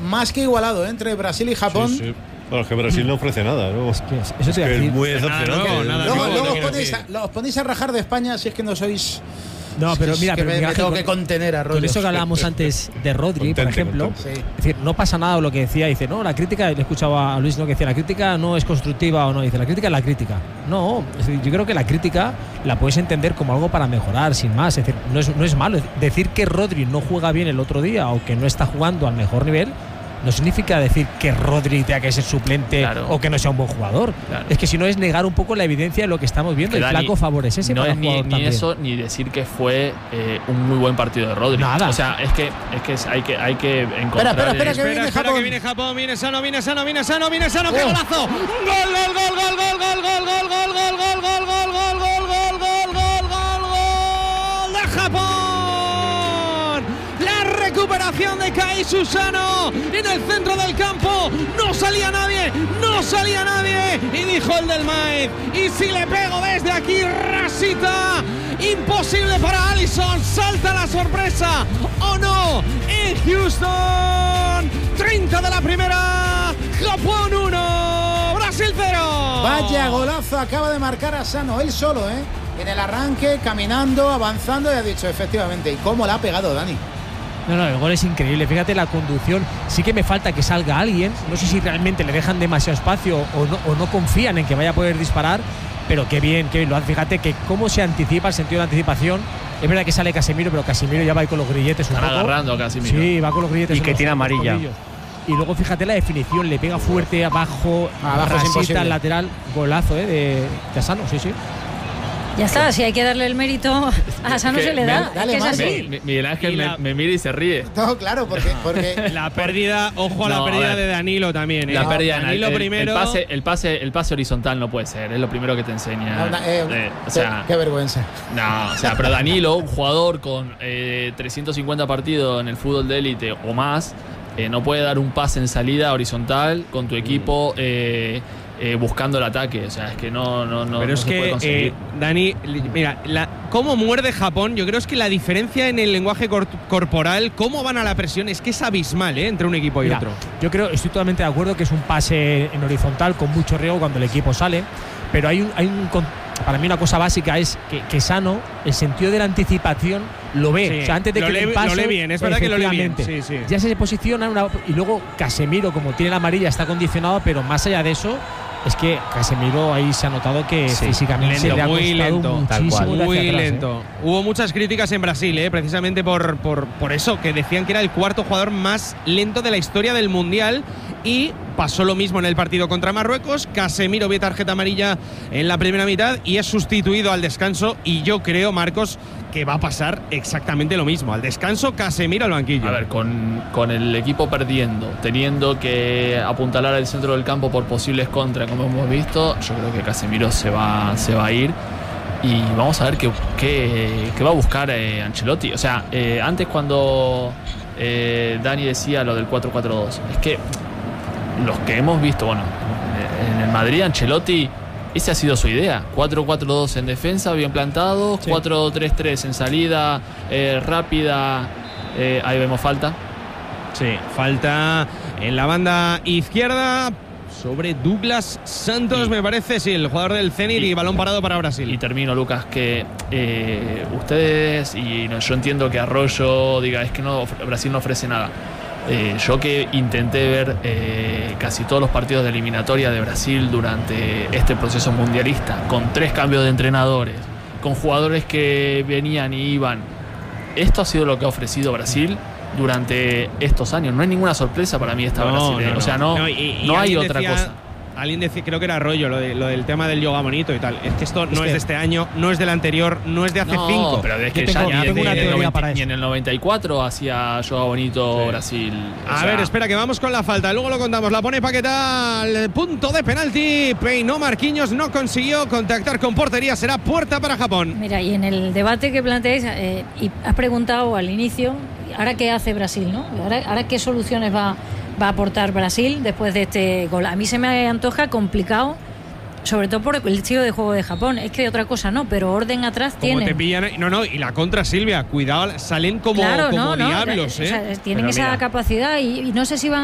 más que igualado entre Brasil y Japón. Sí. Bueno, es que Brasil no ofrece nada, ¿no? Eso es muy decepcionante. Luego os ponéis a rajar de España si es que no sois. No, pero mira, me tengo que contener a Rodri. Con eso que hablábamos antes de Rodri, por ejemplo, sí. Es decir, no pasa nada lo que decía, dice, no, la crítica, le he escuchado a Luis, ¿no? Que decía, la crítica no es constructiva o no, dice, la crítica es la crítica. No, es decir, yo creo que la crítica la puedes entender como algo para mejorar, sin más. Es decir, no es malo. Decir que Rodri no juega bien el otro día o que no está jugando al mejor nivel no significa decir que Rodri tenga que ser suplente, claro, o que no sea un buen jugador. Claro. Es que si no es negar un poco la evidencia de lo que estamos viendo. El flaco favorece ese no para es ni eso, ni decir que fue un muy buen partido de Rodri. Nada. O sea, es que hay que encontrar. Espera, que viene Japón. Que viene Japón, viene sano, ¡qué golazo! ¡Gol de Japón! Recuperación de Kai Susano en el centro del campo, no salía nadie y dijo el del Maíz, y si le pego desde aquí, rasita, imposible para Alisson, salta la sorpresa o no en Houston. 30 de la primera, Japón 1, Brasil 0. Vaya golazo acaba de marcar Asano, él solo, en el arranque, caminando, avanzando, y ha dicho efectivamente, ¿y cómo la ha pegado Dani? No, el gol es increíble. Fíjate la conducción. Sí que me falta que salga alguien. No sé si realmente le dejan demasiado espacio o no confían en que vaya a poder disparar. Pero qué bien lo hace. Fíjate que cómo se anticipa, el sentido de anticipación. Es verdad que sale Casemiro, pero Casemiro ya va ahí con los grilletes. Están agarrando a Casemiro. Sí, va con los grilletes. Y que tiene amarilla. Y luego fíjate la definición. Le pega fuerte abajo es imposible. Al lateral. Golazo de Asano, sí. Ya está, si hay que darle el mérito a Asano se le da. Dale, es más. así. Miguel Ángel me mira y se ríe. No, claro, porque la pérdida, ojo a la pérdida de Danilo también. La pérdida de Danilo primero. El pase horizontal no puede ser, es lo primero que te enseña. Qué vergüenza. No, o sea, pero Danilo, un jugador con 350 partidos en el fútbol de élite o más, no puede dar un pase en salida horizontal con tu equipo buscando el ataque. O sea, es que no pero es se puede conseguir. Dani, mira, cómo muerde Japón, yo creo es que la diferencia en el lenguaje corporal, cómo van a la presión, es que es abismal, entre un equipo y otro. Yo estoy totalmente de acuerdo que es un pase en horizontal con mucho riesgo cuando el equipo sale, pero para mí una cosa básica es que Sano, el sentido de la anticipación lo ve. Sí, o sea, antes de que le pase, lo lee bien, es verdad que lo lee bien. Sí. Ya se posiciona y luego Casemiro, como tiene la amarilla, está condicionado, pero más allá de eso, es que Casemiro ahí se ha notado que físicamente le ha costado muchísimo. Muy lento. Hubo muchas críticas en Brasil, precisamente por eso, que decían que era el cuarto jugador más lento de la historia del Mundial, y pasó lo mismo en el partido contra Marruecos. Casemiro ve tarjeta amarilla en la primera mitad y es sustituido al descanso, y yo creo, Marcos, que va a pasar exactamente lo mismo. Al descanso, Casemiro al banquillo. A ver, con el equipo perdiendo, teniendo que apuntalar al centro del campo por posibles contras, como hemos visto, yo creo que Casemiro se va a ir. Y vamos a ver qué va a buscar Ancelotti. O sea, antes cuando Dani decía lo del 4-4-2, es que los que hemos visto, en el Madrid, Ancelotti, esa ha sido su idea. 4-4-2 en defensa, bien plantado, 4-3-3 en salida rápida. Ahí vemos falta. Sí, falta en la banda izquierda sobre Douglas Santos, me parece, sí, el jugador del Zenit, y balón parado para Brasil. Y termino, Lucas, que ustedes, yo entiendo que Arroyo diga, es que Brasil no ofrece nada. Yo que intenté ver casi todos los partidos de eliminatoria de Brasil durante este proceso mundialista, con 3 cambios de entrenadores, con jugadores que venían y iban, esto ha sido lo que ha ofrecido Brasil durante estos años. No hay ninguna sorpresa para mí esta Brasil. O sea, no hay otra cosa. Alguien decía, creo que era Arroyo, lo del tema del yoga bonito y tal. Es que esto no es de este año, no es del anterior, no es de hace 5. No, pero es que ni en el 94 hacía yoga bonito Brasil. A ver, espera, que vamos con la falta. Luego lo contamos. La pone Paquetá al punto de penalti. Peinó Marquinhos, no consiguió contactar con portería. Será puerta para Japón. Mira, y en el debate que planteáis, y has preguntado al inicio, ¿ahora qué hace Brasil, no? ¿Ahora qué soluciones va a aportar Brasil después de este gol? A mí se me antoja complicado, sobre todo por el estilo de juego de Japón. Es que de otra cosa no, pero orden atrás tienen. Te pillan, y la contra, Silvia, cuidado, salen como diablos. O sea, tienen esa capacidad, y no sé si van